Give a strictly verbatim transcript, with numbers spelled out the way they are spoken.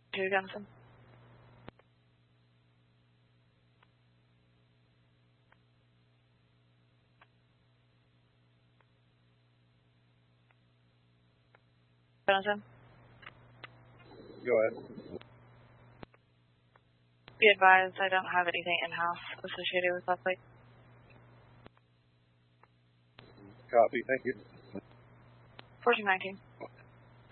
Two Gunnison. Gunnison. Go ahead. Be advised, I don't have anything in-house associated with that plate. Copy, thank you. fourteen nineteen.